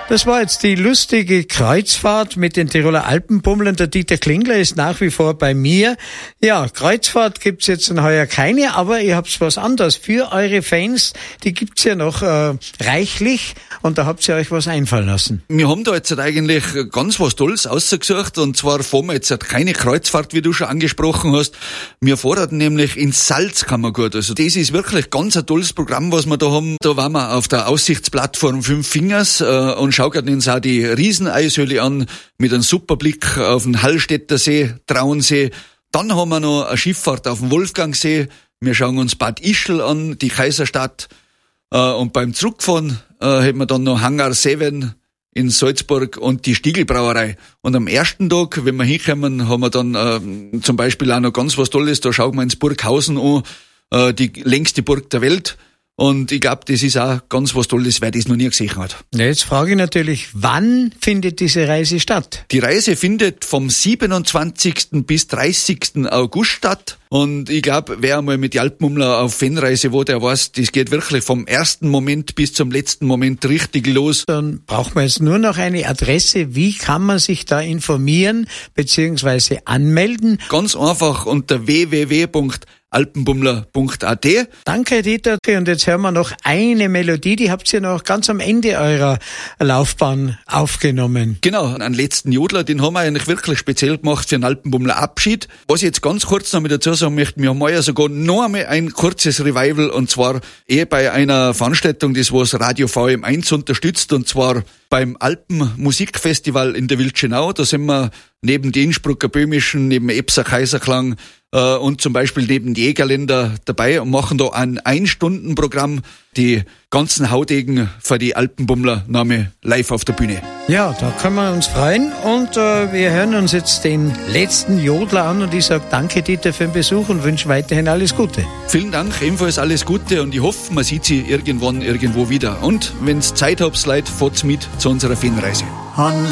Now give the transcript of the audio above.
Das war jetzt die lustige Kreuzfahrt mit den Tiroler Alpenbummlern. Der Dieter Klingler ist nach wie vor bei mir. Ja, Kreuzfahrt gibt's jetzt heuer keine, aber ihr habt was anderes für eure Fans. Die gibt's ja noch reichlich und da habt ihr euch was einfallen lassen. Wir haben da jetzt eigentlich ganz was Tolles ausgesucht und zwar fahren wir jetzt keine Kreuzfahrt, wie du schon angesprochen hast. Wir fahren nämlich ins Salzkammergut. Also das ist wirklich ganz ein tolles Programm, was wir da haben. Da waren wir auf der Aussichtsplattform Fünf Fingers und schauen uns auch die Rieseneishöhle an mit einem super Blick auf den Hallstätter See, Traunsee. Dann haben wir noch eine Schifffahrt auf dem Wolfgangsee. Wir schauen uns Bad Ischl an, die Kaiserstadt. Und beim Zurückfahren hätten wir dann noch Hangar 7 in Salzburg und die Stiegelbrauerei. Und am ersten Tag, wenn wir hinkommen, haben wir dann zum Beispiel auch noch ganz was Tolles. Da schauen wir ins Burghausen an, die längste Burg der Welt. Und ich glaube, das ist auch ganz was Tolles, wer das noch nie gesehen hat. Ja, jetzt frage ich natürlich, wann findet diese Reise statt? Die Reise findet vom 27. bis 30. August statt. Und ich glaube, wer einmal mit die Alpenbummler auf Fanreise war, der weiß, das geht wirklich vom ersten Moment bis zum letzten Moment richtig los. Dann braucht man jetzt nur noch eine Adresse. Wie kann man sich da informieren bzw. anmelden? Ganz einfach unter www.alpenbummler.at. Danke, Dieter. Und jetzt hören wir noch eine Melodie, die habt ihr noch ganz am Ende eurer Laufbahn aufgenommen. Genau, einen letzten Jodler, den haben wir eigentlich wirklich speziell gemacht für einen Alpenbummler Abschied. Was ich jetzt ganz kurz noch mit dazu sagen möchte, wir haben ja sogar noch einmal ein kurzes Revival und zwar bei einer Veranstaltung, das was Radio VM1 unterstützt und zwar beim Alpenmusikfestival in der Wildschenau. Da sind wir neben den Innsbrucker Böhmischen, neben Ebser Kaiserklang und zum Beispiel neben die Jägerländer dabei und machen da ein 1-Stunden-Programm, die ganzen Haudegen für die Alpenbummler Name live auf der Bühne. Ja, da können wir uns freuen und wir hören uns jetzt den letzten Jodler an und ich sage danke Dieter für den Besuch und wünsche weiterhin alles Gute. Vielen Dank, ebenfalls alles Gute und ich hoffe, man sieht sie irgendwann irgendwo wieder. Und wenn's Zeit habt, Leute, fahrt's mit zu unserer Fanreise.